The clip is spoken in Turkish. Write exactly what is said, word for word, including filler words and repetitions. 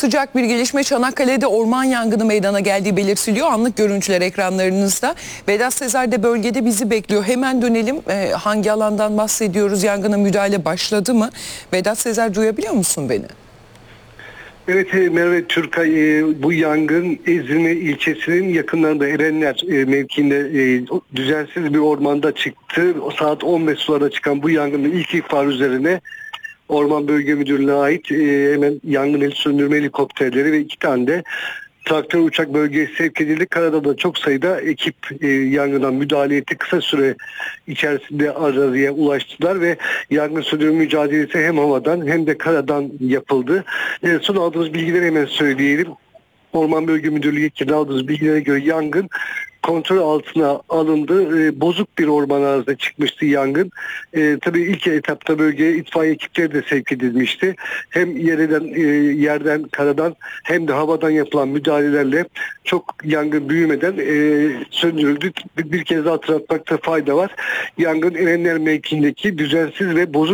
sıcak bir gelişme, Çanakkale'de orman yangını meydana geldiği belirtiliyor. Anlık görüntüler ekranlarınızda. Vedat Sezer de bölgede bizi bekliyor. Hemen dönelim. Ee, hangi alandan bahsediyoruz? Yangına müdahale başladı mı? Vedat Sezer, duyabiliyor musun beni? Evet Merve Türkay, e, bu yangın Ezine ilçesinin yakınlarında Erenler e, mevkiinde e, düzensiz bir ormanda çıktı. O saat on beş sularında çıkan bu yangının ilk ihbar üzerine Orman Bölge Müdürlüğü'ne ait e, hemen yangın el söndürme helikopterleri ve iki tane de traktör uçak bölgeye sevk edildi. Karada da çok sayıda ekip e, yangına müdahale etti. Kısa süre içerisinde araya ulaştılar ve yangın söndürme mücadelesi hem havadan hem de karadan yapıldı. E, son aldığımız bilgileri hemen söyleyelim. Orman Bölge Müdürlüğü yetkili aldığımız bilgilere göre yangın kontrol altına alındı. E, bozuk bir orman arazide çıkmıştı yangın. E, tabii ilk etapta bölgeye itfaiye ekipleri de sevk edilmişti. Hem yerden, e, yerden, karadan hem de havadan yapılan müdahalelerle çok yangın büyümeden e, söndürüldü. Bir, bir kez daha hatırlatmakta fayda var. Yangın Erenler mevkiindeki düzensiz ve bozuk